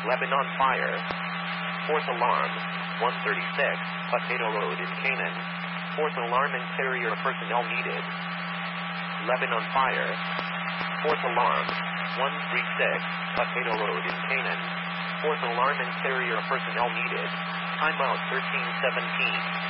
Lebanon fire. Fourth alarm, 136, Potato Road in Canaan. Fourth alarm, interior personnel needed. Lebanon fire. Fourth alarm, 136, Potato Road in Canaan. Fourth alarm, interior personnel needed. Timeout 13:17.